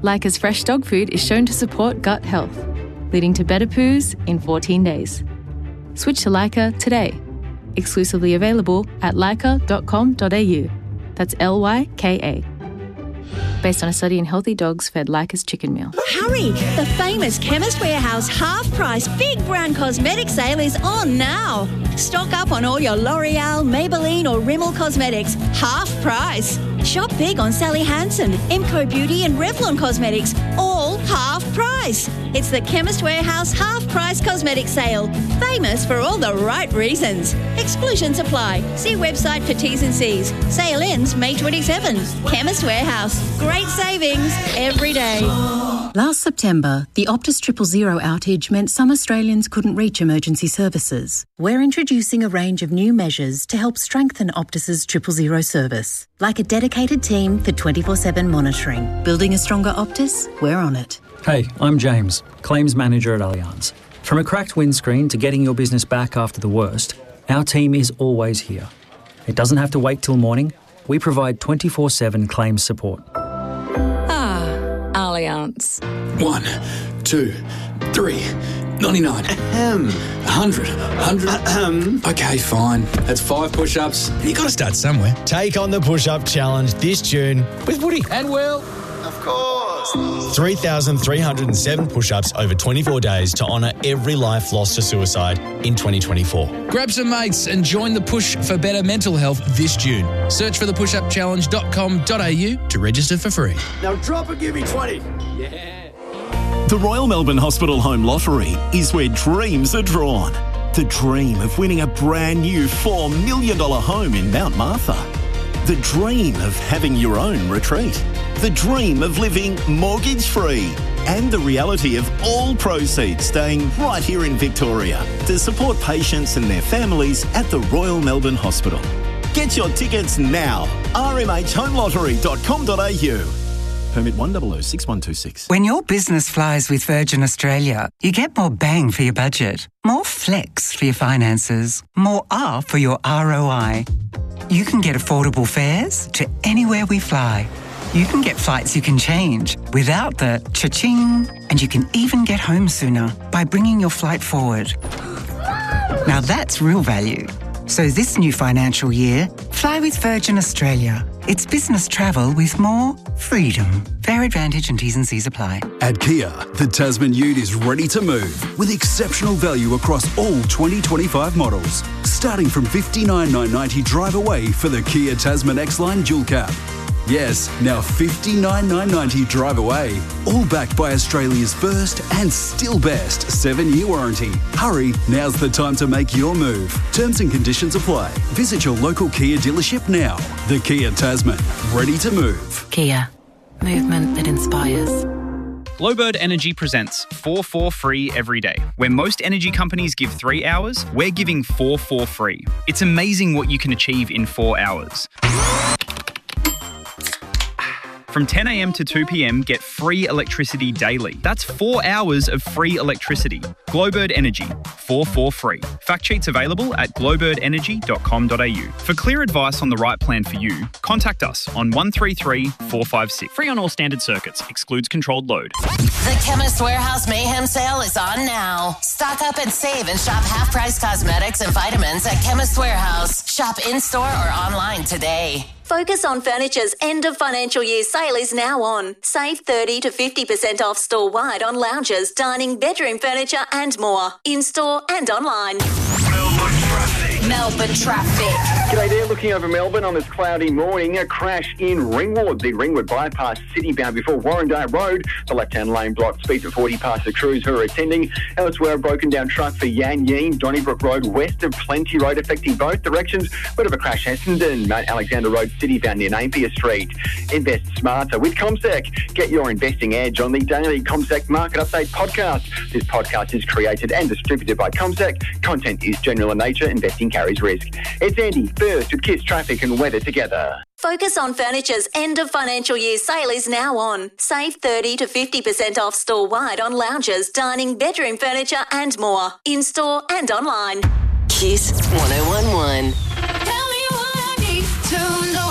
Leica's fresh dog food is shown to support gut health, leading to better poos in 14 days. Switch to Leica today. Exclusively available at leica.com.au. That's Lyka. Based on a study in healthy dogs fed Leica's chicken meal. Hurry! The famous Chemist Warehouse half-price Big Brown Cosmetic Sale is on now. Stock up on all your L'Oreal, Maybelline or Rimmel cosmetics. Half price. Shop big on Sally Hansen, Emco Beauty and Revlon Cosmetics. All half price. It's the Chemist Warehouse half-price cosmetic sale. Famous for all the right reasons. Exclusions apply. See website for T's and C's. Sale ends May 27. Chemist Warehouse. Great savings every day. Last September, the Optus 000 outage meant some Australians couldn't reach emergency services. We're introducing a range of new measures to help strengthen Optus's 000 service, like a dedicated team for 24/7 monitoring. Building a stronger Optus? We're on it. Hey, I'm James, Claims Manager at Allianz. From a cracked windscreen to getting your business back after the worst, our team is always here. It doesn't have to wait till morning. We provide 24/7 claims support. Allianz. 1, 2, 3, 99. 100. Okay, fine. That's 5 push-ups. You got to start somewhere. Take on the push-up challenge this June with Woody. And Will. Of course. 3,307 push-ups over 24 days to honour every life lost to suicide in 2024. Grab some mates and join the push for better mental health this June. Search for thepushupchallenge.com.au to register for free. Now drop and give me 20. Yeah. The Royal Melbourne Hospital Home Lottery is where dreams are drawn. The dream of winning a brand new $4 million home in Mount Martha. The dream of having your own retreat. The dream of living mortgage-free. And the reality of all proceeds staying right here in Victoria to support patients and their families at the Royal Melbourne Hospital. Get your tickets now. rmhhomelottery.com.au. Permit 1006126. When your business flies with Virgin Australia, you get more bang for your budget, more flex for your finances, more R for your ROI. You can get affordable fares to anywhere we fly. You can get flights you can change without the cha-ching, and you can even get home sooner by bringing your flight forward. Now that's real value. So this new financial year, fly with Virgin Australia. It's business travel with more freedom. Fare advantage and T's and C's apply. At Kia, the Tasman Ute is ready to move with exceptional value across all 2025 models. Starting from $59,990 drive away for the Kia Tasman X-Line Dual Cab. Yes, now $59,990 drive away. All backed by Australia's first and still best 7-year warranty. Hurry, now's the time to make your move. Terms and conditions apply. Visit your local Kia dealership now. The Kia Tasman, ready to move. Kia. Movement that inspires. Glowbird Energy presents 4 for free every day. Where most energy companies give 3 hours, we're giving 4 for free. It's amazing what you can achieve in 4 hours. From 10 a.m. to 2 p.m, get free electricity daily. That's 4 hours of free electricity. Glowbird Energy, 4 for free. Fact sheets available at glowbirdenergy.com.au. For clear advice on the right plan for you, contact us on 133 456. Free on all standard circuits, excludes controlled load. The Chemist Warehouse Mayhem Sale is on now. Stock up and save and shop half-price cosmetics and vitamins at Chemist Warehouse. Shop in-store or online today. Focus on Furniture's end of financial year sale is now on. Save 30 to 50% off store-wide on lounges, dining, bedroom furniture and more. In-store and online. Melbourne traffic. G'day there, looking over Melbourne on this cloudy morning. A crash in Ringwood. The Ringwood bypass city-bound before Warrandyte Road. The left-hand lane blocked, speed of 40 past the crews who are attending. Elsewhere, a broken-down truck for Yan Yean, Donnybrook Road, west of Plenty Road, affecting both directions. Bit of a crash Essendon, Mount Alexander Road, city-bound near Napier Street. Invest smarter with CommSec. Get your investing edge on the daily CommSec Market Update podcast. This podcast is created and distributed by CommSec. Content is general in nature. Investing carries risk. It's Andy, first with Kiss Traffic and Weather together. Focus on Furniture's end of financial year sale is now on. Save 30 to 50% off store-wide on lounges, dining, bedroom furniture and more. In-store and online. Kiss 1011. Tell me what I need to know.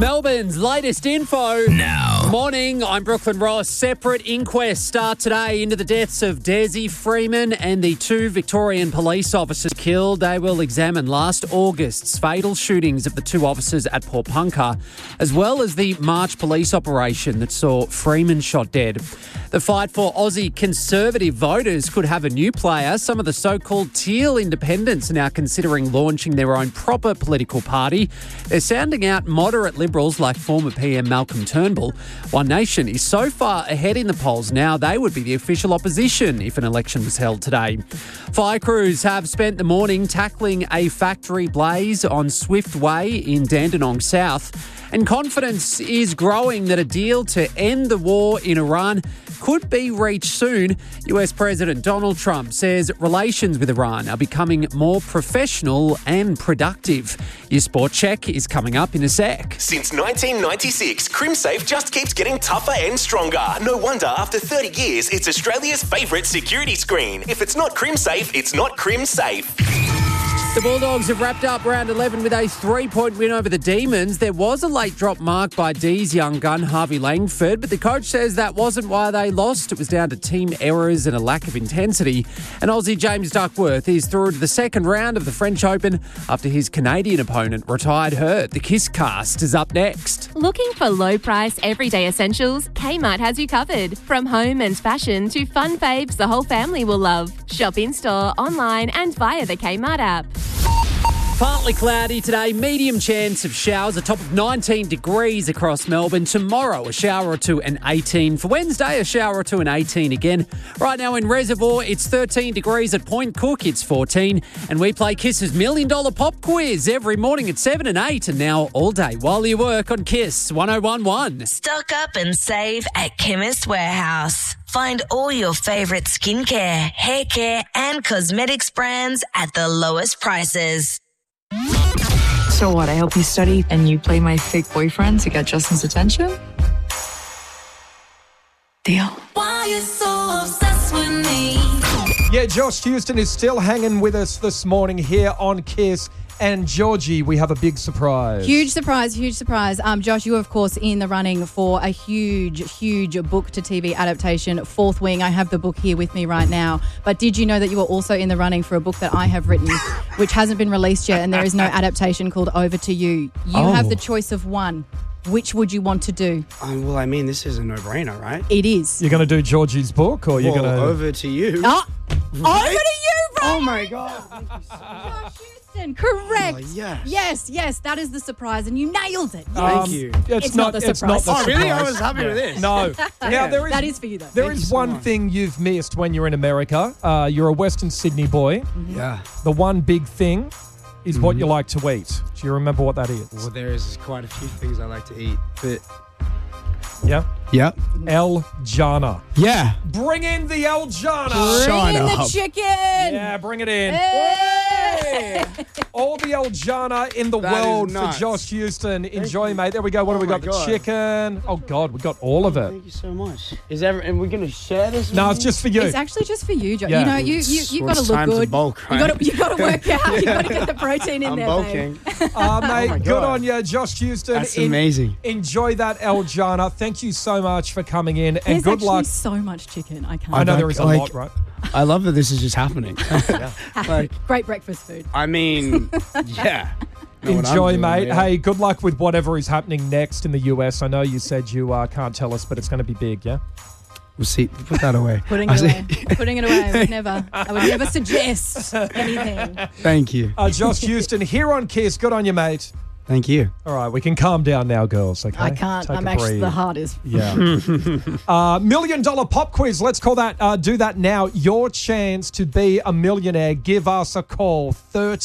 Melbourne's latest info. Now. Morning, I'm Brooklyn Ross. Separate inquests start today into the deaths of Desi Freeman and the 2 Victorian police officers killed. They will examine last August's fatal shootings of the 2 officers at Port Punker, as well as the March police operation that saw Freeman shot dead. The fight for Aussie Conservative voters could have a new player. Some of the so-called teal independents are now considering launching their own proper political party. They're sounding out moderate Liberals like former PM Malcolm Turnbull. One Nation is so far ahead in the polls now they would be the official opposition if an election was held today. Fire crews have spent the morning tackling a factory blaze on Swift Way in Dandenong South, and confidence is growing that a deal to end the war in Iran could be reached soon. US President Donald Trump says relations with Iran are becoming more professional and productive. Your sport check is coming up in a sec. Since 1996, CrimSafe just keeps getting tougher and stronger. No wonder after 30 years, it's Australia's favourite security screen. If it's not CrimSafe, it's not CrimSafe. The Bulldogs have wrapped up round 11 with a 3-point win over the Demons. There was a late drop mark by D's young gun, Harvey Langford, but the coach says that wasn't why they lost. It was down to team errors and a lack of intensity. And Aussie James Duckworth is through to the second round of the French Open after his Canadian opponent retired hurt. The Kiss Cast is up next. Looking for low-price, everyday essentials? Kmart has you covered. From home and fashion to fun faves the whole family will love. Shop in-store, online and via the Kmart app. Partly cloudy today, medium chance of showers, a top of 19 degrees across Melbourne. Tomorrow, a shower or two and 18. For Wednesday, a shower or two and 18 again. Right now in Reservoir, it's 13 degrees. At Point Cook, it's 14. And we play Kiss's $1 Million Pop Quiz every morning at 7 and 8. And now all day while you work on Kiss 101.1. Stock up and save at Chemist Warehouse. Find all your favourite skincare, hair care and cosmetics brands at the lowest prices. So what, I help you study and you play my fake boyfriend to get Justin's attention? Deal. Why you so obsessed with me? Yeah, Josh Houston is still hanging with us this morning here on Kiss. And Georgie, we have a big surprise. Huge surprise. Josh, you are, of course, in the running for a huge book-to-TV adaptation, Fourth Wing. I have the book here with me right now. But did you know that you are also in the running for a book that I have written, which hasn't been released yet, and there is no adaptation, called Over to You? You have the choice of one. Which would you want to do? Well, I mean, this is a no-brainer, right? It is. You're going to do Georgie's book, or you're going to... Over to You. Oh, right? Over to you, bro! Oh, my God. Josh Houston, correct. Oh, yes. That is the surprise, and you nailed it. Thank you. It's not the surprise. Oh, really? I was happy with this. No. Now, that is for you, though. There is one thing you've missed when you're in America. You're a Western Sydney boy. Mm-hmm. Yeah. The one big thing is what you like to eat. Do you remember what that is? Well, there is quite a few things I like to eat, but... Yeah? Yeah. El Jana. Yeah. Bring in the El Jana. Bring in the chicken. Yeah, bring it in. Hey. All the El Jana in the world for Josh Houston. Enjoy, mate. There we go. What have we got? The chicken. Oh, God, we got all of it. Thank you so much. And we're going to share this? No, it's just for you. It's actually just for you, Josh. Yeah. You know, you've got to look good. Bulk, right? You've got to work out. You've got to get the protein in I'm there, bulking. Mate, good on you, Josh Houston. That's amazing. Enjoy that El Jana. Thank you so much for coming in, and There's good luck. so much chicken. I can't. I know there is a lot, right? I love that this is just happening. Great breakfast food. I mean, yeah. Enjoy, mate. Yeah. Hey, good luck with whatever is happening next in the US. I know you said you can't tell us, but it's going to be big, yeah? We'll see. Put that away. Putting it away. I would never suggest anything. Thank you. Josh Houston here on Kiss. Good on you, mate. Thank you. All right, we can calm down now, girls, okay? I can't. I'm actually the hardest. Yeah. $1 Million Pop Quiz. Let's call that, do that now. Your chance to be a millionaire. Give us a call.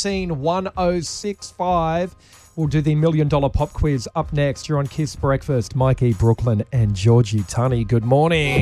131065. We'll do the $1 Million Pop Quiz up next. You're on Kiss Breakfast. Mikey, Brooklyn and Georgie Tunney. Good morning.